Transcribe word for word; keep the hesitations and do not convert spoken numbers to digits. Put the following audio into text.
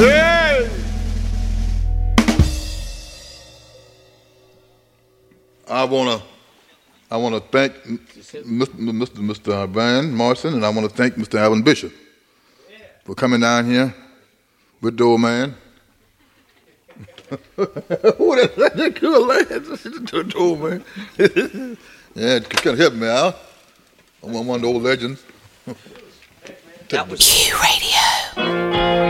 Hey! I wanna, I wanna thank Mister Mister Mister Van Morrison, and I wanna thank Mister Alvin Bishop for coming down here with the old man. Who that? That good lad, the old man. Yeah, it kind of help me out. I'm one of the old legends. Q Radio.